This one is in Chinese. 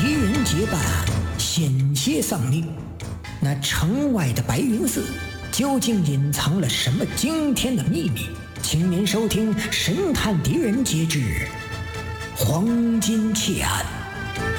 狄仁杰般险些丧命。那城外的白云寺究竟隐藏了什么惊天的秘密？请您收听《神探狄仁杰之黄金窃案》。